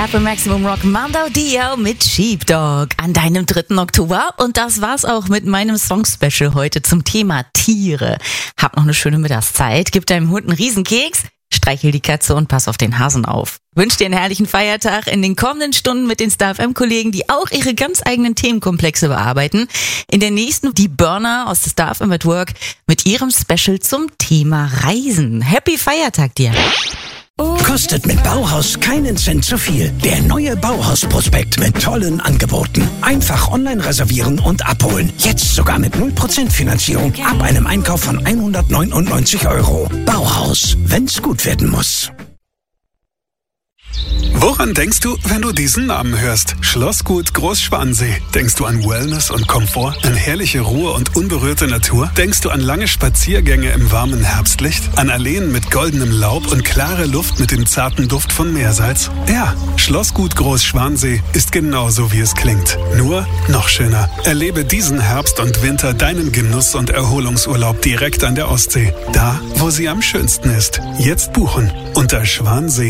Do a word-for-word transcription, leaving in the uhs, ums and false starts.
Start bei Maximum Rock, Mando Dio mit Sheepdog an deinem dritten Oktober. Und das war's auch mit meinem Song-Special heute zum Thema Tiere. Hab noch eine schöne Mittagszeit, gib deinem Hund einen Riesenkeks, streichel die Katze und pass auf den Hasen auf. Wünsch dir einen herrlichen Feiertag in den kommenden Stunden mit den Star F M-Kollegen, die auch ihre ganz eigenen Themenkomplexe bearbeiten. In der nächsten die Burner aus der Star F M at Work mit ihrem Special zum Thema Reisen. Happy Feiertag dir! Kostet mit Bauhaus keinen Cent zu viel. Der neue Bauhaus-Prospekt mit tollen Angeboten. Einfach online reservieren und abholen. Jetzt sogar mit null Prozent Finanzierung ab einem Einkauf von hundertneunundneunzig Euro. Bauhaus, wenn's gut werden muss. Woran denkst du, wenn du diesen Namen hörst? Schlossgut Großschwansee. Denkst du an Wellness und Komfort? An herrliche Ruhe und unberührte Natur? Denkst du an lange Spaziergänge im warmen Herbstlicht? An Alleen mit goldenem Laub und klare Luft mit dem zarten Duft von Meersalz? Ja, Schlossgut Großschwansee ist genauso, wie es klingt. Nur noch schöner. Erlebe diesen Herbst und Winter deinen Genuss- und Erholungsurlaub direkt an der Ostsee. Da, wo sie am schönsten ist. Jetzt buchen unter schwansee